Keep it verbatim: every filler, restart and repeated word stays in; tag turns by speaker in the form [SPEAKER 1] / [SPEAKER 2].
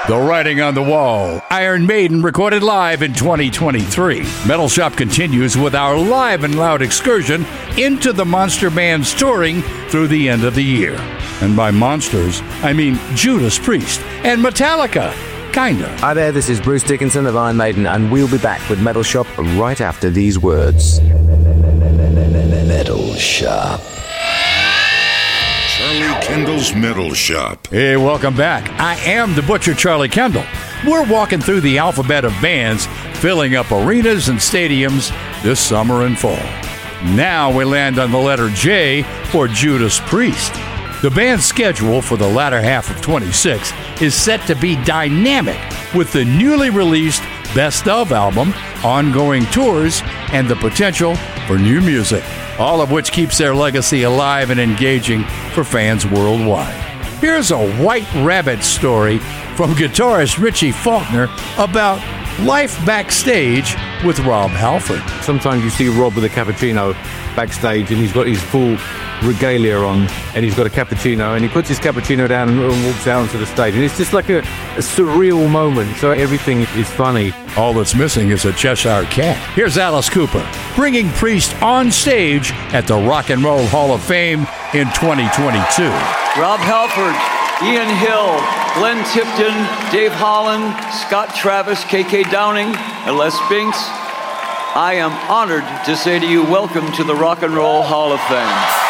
[SPEAKER 1] The Writing on the Wall, Iron Maiden recorded live in twenty twenty-three. Metal Shop continues with our live and loud excursion into the monster bands touring through the end of the year. And by monsters, I mean Judas Priest and Metallica. Kinda.
[SPEAKER 2] Hi there, this is Bruce Dickinson of Iron Maiden, and we'll be back with Metal Shop right after these words.
[SPEAKER 3] Metal Shop.
[SPEAKER 4] Charlie Kendall's Metal Shop.
[SPEAKER 1] Hey, welcome back. I am the Butcher, Charlie Kendall. We're walking through the alphabet of bands, filling up arenas and stadiums this summer and fall. Now we land on the letter J for Judas Priest. The band's schedule for the latter half of twenty-six is set to be dynamic with the newly released Best Of album, ongoing tours, and the potential for new music, all of which keeps their legacy alive and engaging for fans worldwide. Here's a White Rabbit story from guitarist Richie Faulkner about life backstage with Rob Halford.
[SPEAKER 5] Sometimes you see Rob with a cappuccino backstage and he's got his full regalia on and he's got a cappuccino and he puts his cappuccino down and walks out onto the stage, and it's just like a, a surreal moment, so everything is funny.
[SPEAKER 1] All that's missing is a Cheshire cat. Here's Alice Cooper bringing Priest on stage at the Rock and Roll Hall of Fame in twenty twenty-two.
[SPEAKER 6] Rob Halford, Ian Hill, Glenn Tipton, Dave Holland, Scott Travis, K K Downing, and Les Binks. I am honored to say to you, welcome to the Rock and Roll Hall of Fame.